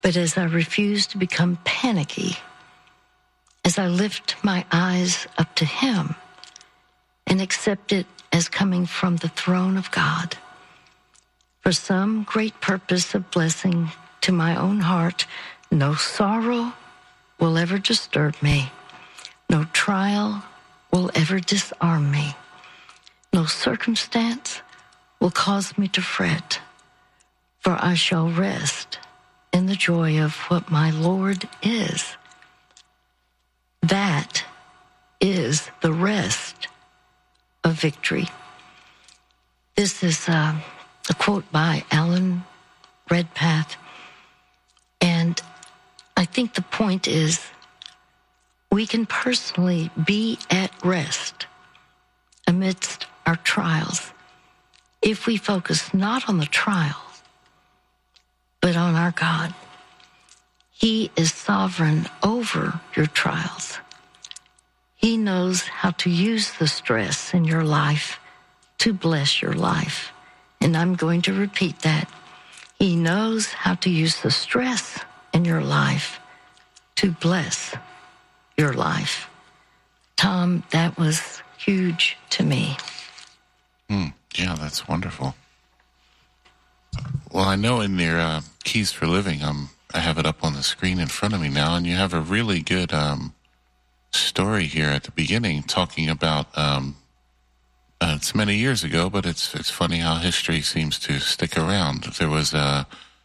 But as I refuse to become panicky, as I lift my eyes up to him and accept it as coming from the throne of God, for some great purpose of blessing to my own heart, no sorrow will ever disturb me. No trial will ever disarm me. No circumstance will cause me to fret, for I shall rest in the joy of what my Lord is. That is the rest of victory. This is a quote by Alan Redpath, and I think the point is we can personally be at rest amidst our trials if we focus not on the trial, but on our God. He is sovereign over your trials. He knows how to use the stress in your life to bless your life. And I'm going to repeat that. He knows how to use the stress in your life to bless your life. Tom, that was huge to me. Yeah, that's wonderful. Well, I know in your Keys for Living, I have it up on the screen in front of me now, and you have a really good story here at the beginning talking about, it's many years ago, but it's funny how history seems to stick around. There was a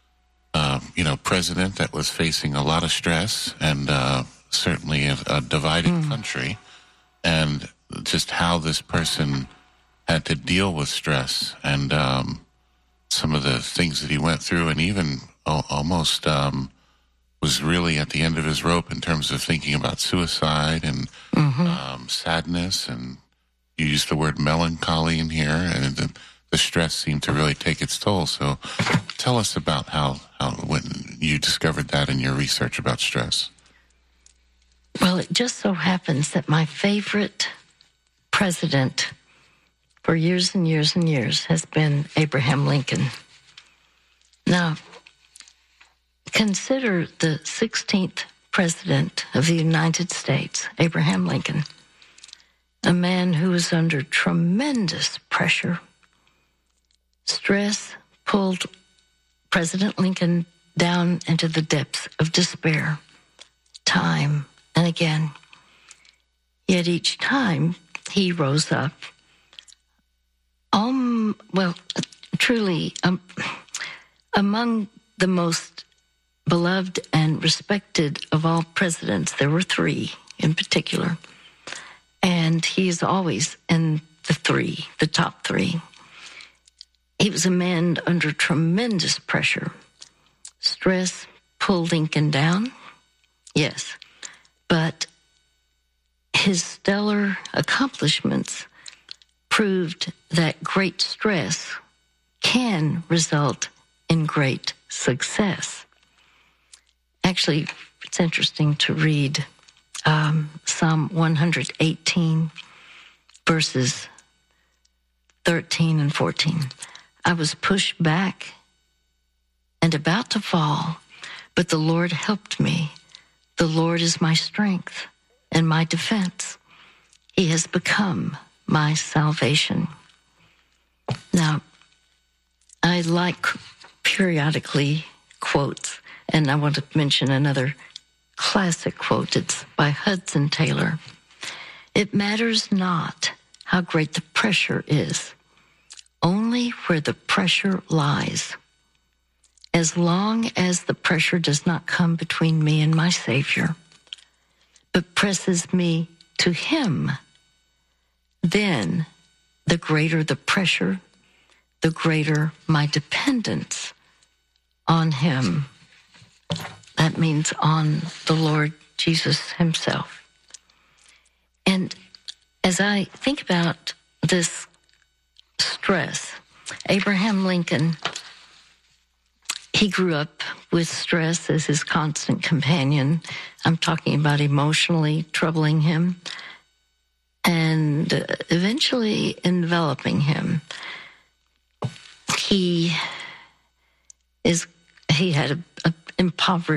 president that was facing a lot of stress and certainly a divided country, and just how this person had to deal with stress and some of the things that he went through, and even almost was really at the end of his rope in terms of thinking about suicide and sadness, and you used the word melancholy in here, and the stress seemed to really take its toll. So tell us about how when you discovered that in your research about stress. Well, it just so happens that my favorite president for years and years and years has been Abraham Lincoln. Now, consider the 16th president of the United States, Abraham Lincoln, a man who was under tremendous pressure. Stress pulled President Lincoln down into the depths of despair, time and again. Yet each time he rose up, truly among the most beloved and respected of all presidents, there were three in particular. And he's always in the top three. He was a man under tremendous pressure. Stress pulled Lincoln down, yes, but his stellar accomplishments proved that great stress can result in great success. Actually, it's interesting to read Psalm 118, verses 13 and 14. I was pushed back and about to fall, but the Lord helped me. The Lord is my strength and my defense. He has become my salvation. Now, I like periodically quotes, and I want to mention another classic quote. It's by Hudson Taylor. It matters not how great the pressure is, only where the pressure lies. As long as the pressure does not come between me and my Savior, but presses me to Him, then the greater the pressure, the greater my dependence on Him. That means on the Lord Jesus Himself. And as I think about this stress, Abraham Lincoln, he grew up with stress as his constant companion. I'm talking about emotionally troubling him and eventually enveloping him. He had impoverished